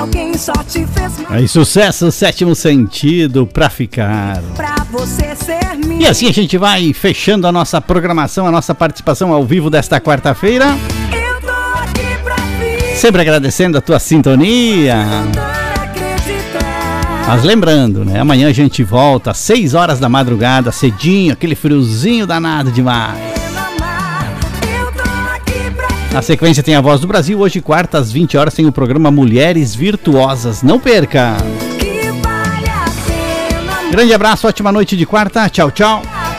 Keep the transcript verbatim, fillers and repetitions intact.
alguém só te fez mal. Aí, sucesso, Sétimo Sentido, pra ficar. Pra você ser minha. E assim a gente vai fechando a nossa programação, a nossa participação ao vivo desta quarta-feira. Eu tô aqui pra ficar. Sempre agradecendo a tua sintonia. Mas lembrando, né? Amanhã a gente volta às seis horas da madrugada, cedinho, aquele friozinho danado demais. Na sequência tem a Voz do Brasil. Hoje, quarta, às vinte horas, tem o programa Mulheres Virtuosas. Não perca! Grande abraço, ótima noite de quarta. Tchau, tchau.